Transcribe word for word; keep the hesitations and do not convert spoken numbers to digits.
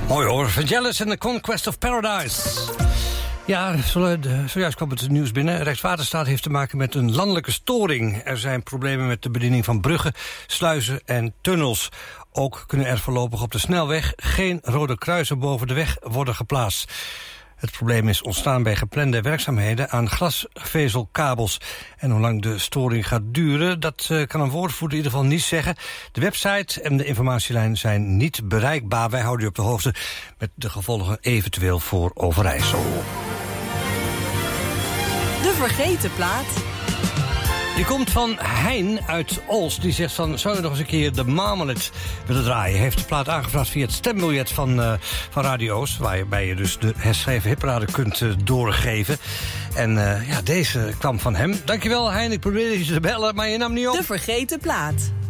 Mooi hoor, Vangelis en The Conquest of Paradise. Ja, zojuist kwam het nieuws binnen. Rijkswaterstaat heeft te maken met een landelijke storing. Er zijn problemen met de bediening van bruggen, sluizen en tunnels. Ook kunnen er voorlopig op de snelweg geen rode kruisen boven de weg worden geplaatst. Het probleem is ontstaan bij geplande werkzaamheden aan glasvezelkabels. En hoe lang de storing gaat duren, dat uh, kan een woordvoerder in ieder geval niet zeggen. De website en de informatielijn zijn niet bereikbaar. Wij houden u op de hoogte met de gevolgen eventueel voor Overijssel. De vergeten plaat. Die komt van Hein uit Ols. Die zegt van, zou je nog eens een keer de Marmalade willen draaien? Hij heeft de plaat aangevraagd via het stembiljet van, uh, van Radio Oost, waarbij je dus de herschreven hitparade kunt uh, doorgeven. En uh, ja, deze kwam van hem. Dankjewel Hein, ik probeerde je te bellen, maar je nam niet op. De vergeten plaat.